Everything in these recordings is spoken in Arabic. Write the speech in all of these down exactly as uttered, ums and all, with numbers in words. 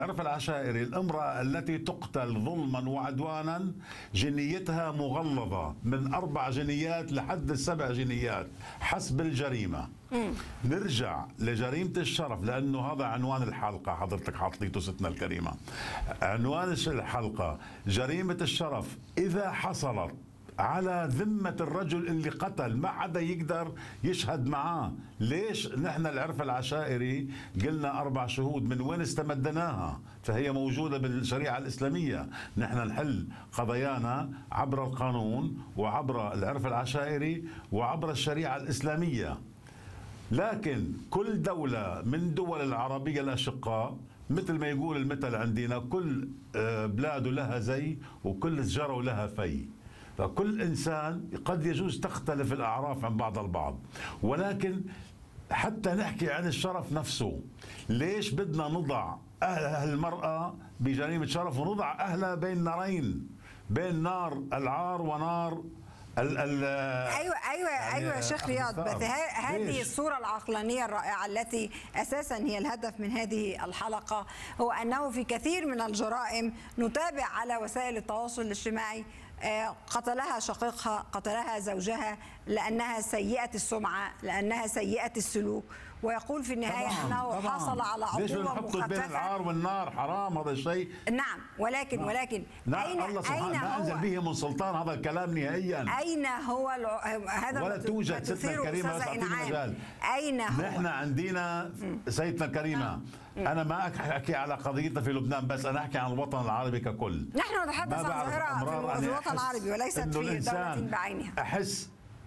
عرف العشائري الامرأة التي تقتل ظلما وعدوانا جنيتها مغلظة من أربع جنيات لحد السبع جنيات حسب الجريمة. مم. نرجع لجريمة الشرف لأنه هذا عنوان الحلقة، حضرتك حاطيته ستنا الكريمة. عنوان الحلقة جريمة الشرف إذا حصلت على ذمة الرجل اللي قتل، ما حدا يقدر يشهد معاه. ليش نحن العرف العشائري قلنا أربع شهود؟ من وين استمدناها؟ فهي موجودة بالشريعة الإسلامية. نحن نحل قضايانا عبر القانون وعبر العرف العشائري وعبر الشريعة الإسلامية. لكن كل دولة من دول العربية الأشقاء مثل ما يقول المثل عندنا، كل بلاد لها زي وكل شجرة لها في. فكل إنسان قد يجوز تختلف الأعراف عن بعض البعض، ولكن حتى نحكي عن الشرف نفسه، ليش بدنا نضع أهل المرأة بجريمة شرف ونضع أهلها بين نارين، بين نار العار ونار ال ال ايوه ايوه يعني ايوه يا شيخ رياض، بس هذه الصوره العقلانيه الرائعه التي اساسا هي الهدف من هذه الحلقه، هو انه في كثير من الجرائم نتابع على وسائل التواصل الاجتماعي قتلها شقيقها، قتلها زوجها لأنها سيئة السمعة، لأنها سيئة السلوك، ويقول في النهاية طبعاً أنه طبعاً حصل على عقوبة مخففة. بين العار والنار حرام هذا الشيء. نعم، ولكن نعم. ولكن نعم. أين الله سبحانه ما أنزل به من سلطان هذا الكلام نهائيا. أين هو الع... هذا ولا توجد ستنا الكريمة مجال. أين هو؟ نحن عندنا سيدنا الكريمة. أنا ما أحكي على قضيتنا في لبنان بس، أنا أحكي عن الوطن العربي ككل. نحن نتحدث عن ظاهرة في الوطن العربي وليست في دولة بعينها. أحس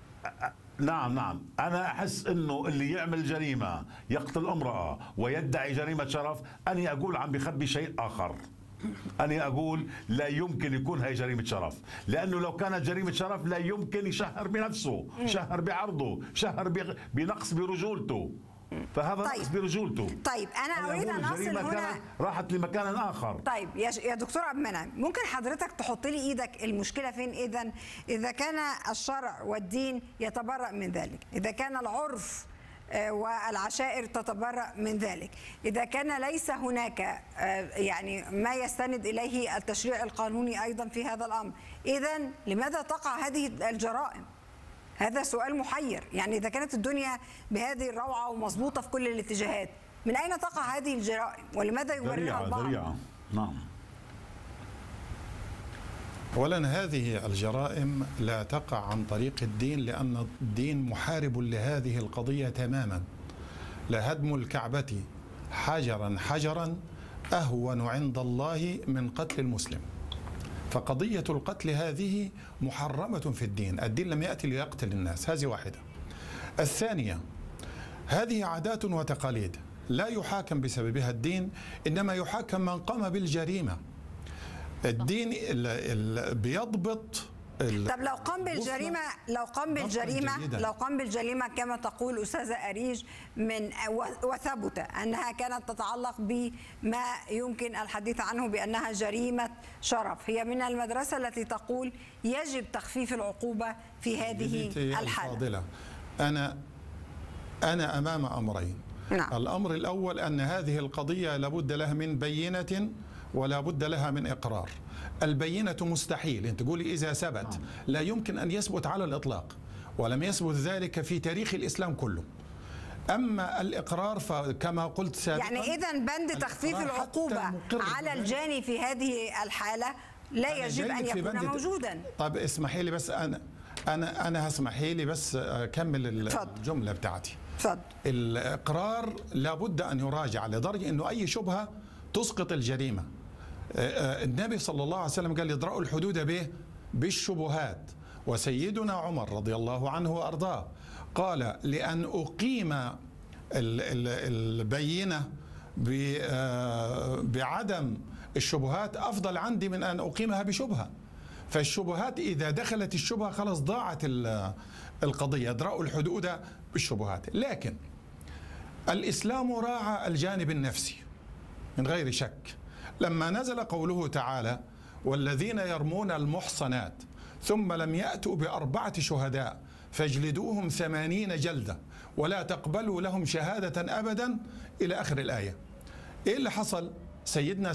نعم نعم أنا أحس إنه اللي يعمل جريمة يقتل امرأة ويدعي جريمة شرف، أنا أقول عم بخبي شيء آخر. أنا أقول لا يمكن يكون هي جريمة شرف، لأنه لو كانت جريمة شرف لا يمكن يشهر بنفسه، شهر بعرضه، شهر بنقص برجولته. فهذا طيب. نقص برجولته. طيب انا اريد ان اصل هنا، راحت لمكان اخر. طيب يا يا دكتور عبد المنعم، ممكن حضرتك تحط لي ايدك المشكله فين؟ اذا اذا كان الشرع والدين يتبرأ من ذلك، اذا كان العرف والعشائر تتبرأ من ذلك، إذا كان ليس هناك يعني ما يستند إليه التشريع القانوني أيضا في هذا الأمر، إذا لماذا تقع هذه الجرائم؟ هذا سؤال محير. يعني إذا كانت الدنيا بهذه الروعة ومضبوطة في كل الاتجاهات، من أين تقع هذه الجرائم ولماذا يبررها البعض؟ ذريعة. نعم. أولا هذه الجرائم لا تقع عن طريق الدين، لأن الدين محارب لهذه القضية تماما. لهدم الكعبة حجرا حجرا أهون عند الله من قتل المسلم. فقضية القتل هذه محرمة في الدين، الدين لم يأتي ليقتل الناس، هذه واحدة. الثانية، هذه عادات وتقاليد لا يحاكم بسببها الدين، إنما يحاكم من قام بالجريمة. الدين ال ال بيضبط ال طب لو قام بالجريمة، لو قام بالجريمة لو قام بالجريمة كما تقول أستاذة أريج من وثبت أنها كانت تتعلق بما يمكن الحديث عنه بأنها جريمة شرف، هي من المدرسة التي تقول يجب تخفيف العقوبة في هذه الحالة. الفاضلة، أنا أنا أمام أمرين. نعم. الأمر الأول أن هذه القضية لابد لها من بينة ولا بد لها من إقرار. البينة مستحيل، أنت تقولي إذا ثبت، لا يمكن أن يثبت على الإطلاق، ولم يثبت ذلك في تاريخ الإسلام كله. أما الإقرار فكما قلت سابقا، يعني إذا بند تخفيف العقوبة على الجاني في هذه الحالة لا يجب أن يكون موجودا. طب اسمحي لي بس، أنا أنا أنا هسمحي لي بس أكمل الجملة بتاعتي. تفضل. الإقرار لابد أن يراجع لدرجة أنه أي شبهة تسقط الجريمة. النبي صلى الله عليه وسلم قال ادرأوا الحدود به بالشبهات، وسيدنا عمر رضي الله عنه وأرضاه قال لأن أقيم البينة بعدم الشبهات أفضل عندي من أن أقيمها بشبهة. فالشبهات إذا دخلت الشبهة خلاص ضاعت القضية. ادرأوا الحدود بالشبهات. لكن الإسلام راعى الجانب النفسي من غير شك. لما نزل قوله تعالى والذين يرمون المحصنات ثم لم يأتوا بأربعة شهداء فاجلدوهم ثمانين جلدة ولا تقبلوا لهم شهادة أبدا إلى آخر الآية. إيه اللي حصل؟ سيدنا